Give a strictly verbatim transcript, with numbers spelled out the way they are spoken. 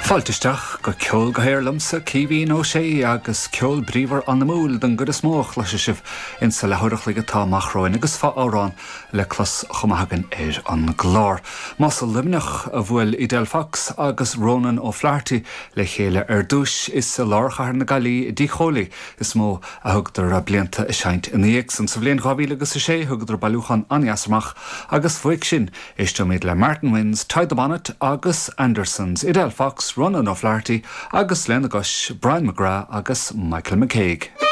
Fáilteteach go ceol go héirlamsa cíhín ó sé agus ceol bríomhar an na múl den gud is móch leis sibh in sa lethúireach le tá machróin agus fá árán le clas chumahagan ar an glár. Más a limneach a bhfuil i Delfax agus Ronan ó Flaherty le chéile ar dúis is sa lárchar na galí dí cholaí is mó a thugtar a blianta i seint in éag san sa bblion gábhíle agus sé thugtar bailúchan anheasramach agus foiig sin éiste méid le Martin Wins, Ty the Bonnet agus Andersons i Delfax, Ronan ó Flaherty agus Lena Gush, Brian McGrath agus Michael McCaig.